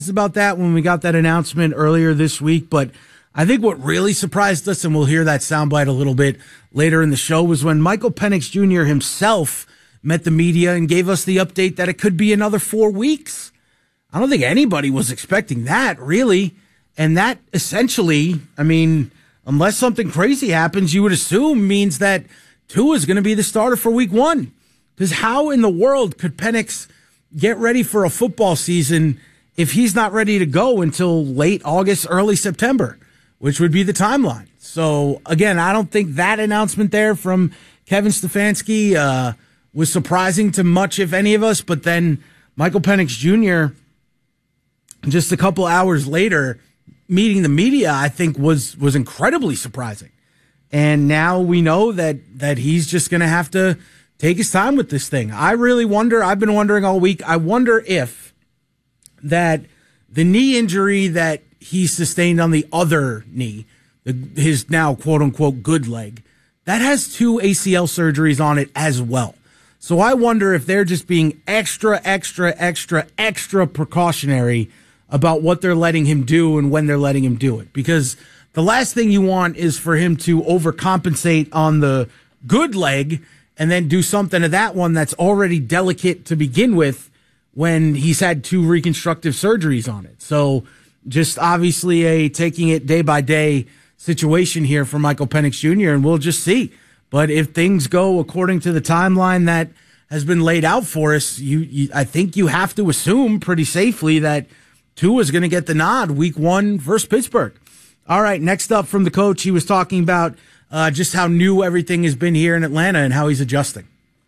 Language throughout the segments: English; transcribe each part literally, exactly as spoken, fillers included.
about that when we got that announcement earlier this week, but I think what really surprised us, and we'll hear that soundbite a little bit later in the show, was when Michael Penix Junior himself met the media and gave us the update that it could be another four weeks. I don't think anybody was expecting that, really. And that essentially, I mean, unless something crazy happens, you would assume means that Tua is going to be the starter for week one. Because how in the world could Penix get ready for a football season if he's not ready to go until late August, early September, which would be the timeline? So, again, I don't think that announcement there from Kevin Stefanski uh, was surprising to much, if any of us. But then Michael Penix Junior, just a couple hours later, meeting the media, I think was was incredibly surprising. And now we know that that he's just going to have to take his time with this thing. I really wonder, I've been wondering all week, I wonder if that the knee injury that he sustained on the other knee, the, his now quote-unquote good leg, that has two A C L surgeries on it as well. So I wonder if they're just being extra, extra, extra, extra precautionary about what they're letting him do and when they're letting him do it. Because the last thing you want is for him to overcompensate on the good leg and then do something to that one that's already delicate to begin with when he's had two reconstructive surgeries on it. So just obviously a taking it day by day situation here for Michael Penix Junior, and we'll just see. But if things go according to the timeline that has been laid out for us, you, you I think you have to assume pretty safely that Tua is going to get the nod week one versus Pittsburgh. All right, next up from the coach, he was talking about uh, just how new everything has been here in Atlanta and how he's adjusting.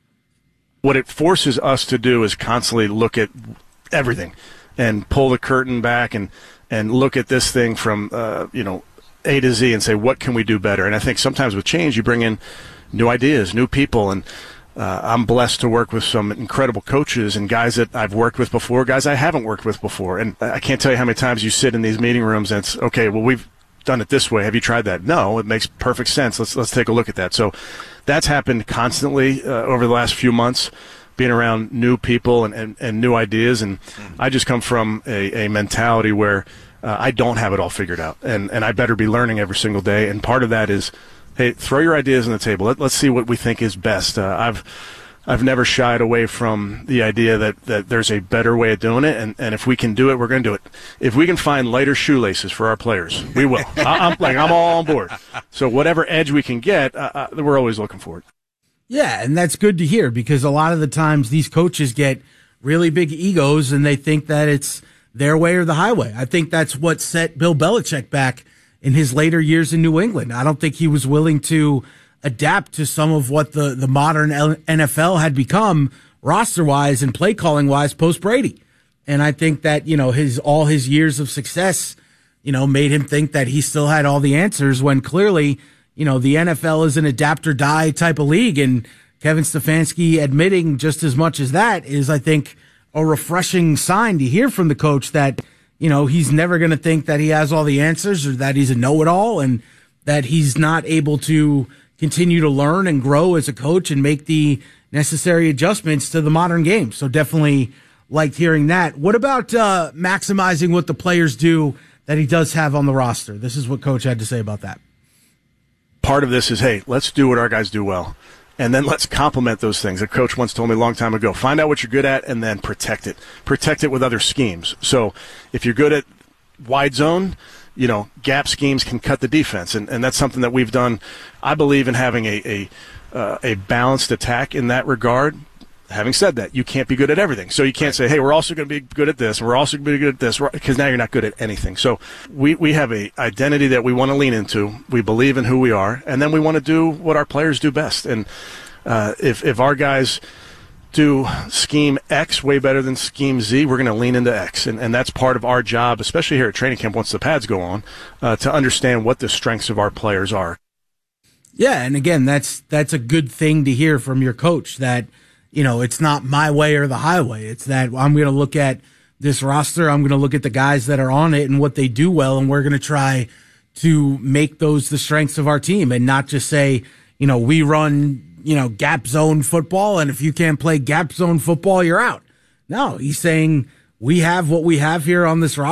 What it forces us to do is constantly look at everything and pull the curtain back and, and look at this thing from, uh, you know, A to Z and say, what can we do better? And I think sometimes with change, you bring in new ideas, new people, and Uh, I'm blessed to work with some incredible coaches and guys that I've worked with before, guys I haven't worked with before. And I can't tell you how many times you sit in these meeting rooms and it's, okay, well, we've done it this way. Have you tried that? No, it makes perfect sense. Let's let's take a look at that. So that's happened constantly uh, over the last few months, being around new people and, and, and new ideas. And I just come from a, a mentality where uh, I don't have it all figured out. And, and I better be learning every single day. And part of that is, hey, throw your ideas on the table. Let, let's see what we think is best. Uh, I've I've never shied away from the idea that, that there's a better way of doing it, and, and if we can do it, we're going to do it. If we can find lighter shoelaces for our players, we will. I, I'm like I'm all on board. So whatever edge we can get, uh, uh, we're always looking for it. Yeah, and that's good to hear because a lot of the times these coaches get really big egos and they think that it's their way or the highway. I think that's what set Bill Belichick back in his later years in New England. I don't think he was willing to adapt to some of what the, the modern N F L had become roster-wise and play-calling-wise post-Brady. And I think that, you know, his all his years of success, you know, made him think that he still had all the answers when clearly, you know, the N F L is an adapt-or-die type of league. And Kevin Stefanski admitting just as much as that is, I think, a refreshing sign to hear from the coach that, you know, he's never going to think that he has all the answers or that he's a know-it-all and that he's not able to continue to learn and grow as a coach and make the necessary adjustments to the modern game. So definitely liked hearing that. What about uh, maximizing what the players do that he does have on the roster? This is what Coach had to say about that. Part of this is, hey, let's do what our guys do well. And then let's complement those things. A coach once told me a long time ago, find out what you're good at and then protect it. Protect it with other schemes. So if you're good at wide zone, you know, gap schemes can cut the defense. And, and that's something that we've done. I believe in having a a, uh, a balanced attack in that regard. Having said that, you can't be good at everything. So you can't say, hey, we're also going to be good at this, and we're also going to be good at this, because now you're not good at anything. So we, we have a identity that we want to lean into. We believe in who we are, and then we want to do what our players do best. And uh, if, if our guys do scheme X way better than scheme Z, we're going to lean into X. And, and that's part of our job, especially here at training camp once the pads go on, uh, to understand what the strengths of our players are. Yeah, and again, that's that's a good thing to hear from your coach, that you know, it's not my way or the highway. It's that I'm going to look at this roster. I'm going to look at the guys that are on it and what they do well. And we're going to try to make those the strengths of our team and not just say, you know, we run, you know, gap zone football. And if you can't play gap zone football, you're out. No, he's saying we have what we have here on this roster.